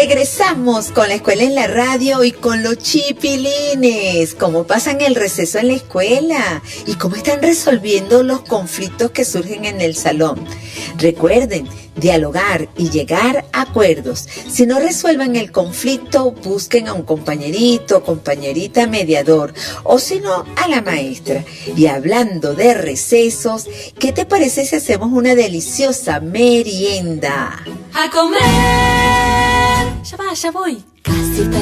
Regresamos con la escuela en la radio y con los chipilines. ¿Cómo pasan el receso en la escuela? ¿Y cómo están resolviendo los conflictos que surgen en el salón? Recuerden, dialogar y llegar a acuerdos. Si no resuelven el conflicto, busquen a un compañerito, compañerita mediador, o si no, a la maestra. Y hablando de recesos, ¿qué te parece si hacemos una deliciosa merienda? ¡A comer! Ya va, ya voy. Casi está